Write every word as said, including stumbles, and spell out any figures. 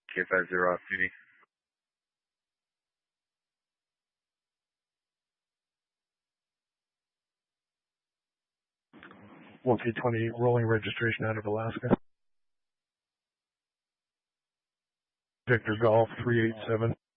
K five zero off duty. one K twenty rolling registration out of Alaska. Victor Golf three eight seven.